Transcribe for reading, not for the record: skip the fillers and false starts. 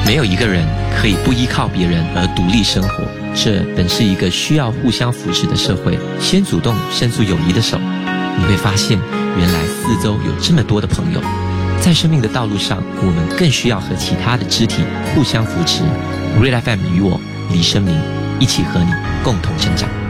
没有一个人可以不依靠别人而独立生活，这本是一个需要互相扶持的社会。先主动伸出友谊的手，你会发现原来四周有这么多的朋友。在生命的道路上，我们更需要和其他的肢体互相扶持。Real FM 与我李生明一起和你共同成长。